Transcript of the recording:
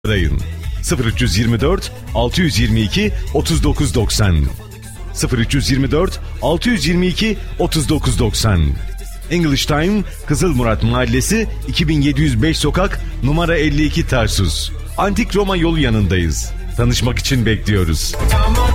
arayın. 0324 622 3990 0324 622 3990 English Time, Kızılmurat Mahallesi, 2705 Sokak, numara 52 Tarsus. Antik Roma yolu yanındayız. Tanışmak için bekliyoruz.